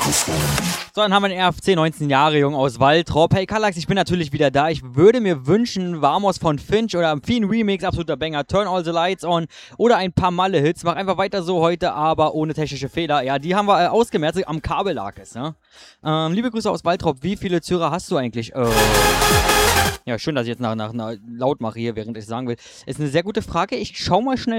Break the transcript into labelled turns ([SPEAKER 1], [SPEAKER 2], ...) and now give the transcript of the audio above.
[SPEAKER 1] So, dann haben wir den RFC 19 Jahre Jung aus Waltrop. Hey Kallax, ich bin natürlich wieder da. Ich würde mir wünschen, Vamos von Finch oder am Fiend Remix, absoluter Banger, Turn All the Lights On oder ein paar Malle-Hits. Mach einfach weiter so heute, aber ohne technische Fehler. Ja, die haben wir ausgemerzt, am Kabel lag es, ne? Liebe Grüße aus Waltrop. Wie viele Zürer hast du eigentlich? Ja, schön, dass ich jetzt nach laut mache hier, während ich sagen will. Ist eine sehr gute Frage. Ich schau mal schnell